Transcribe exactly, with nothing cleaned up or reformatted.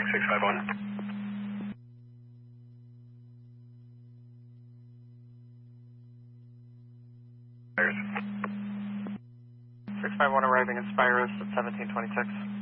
six five one. six five one arriving in Spirus at seventeen twenty-six.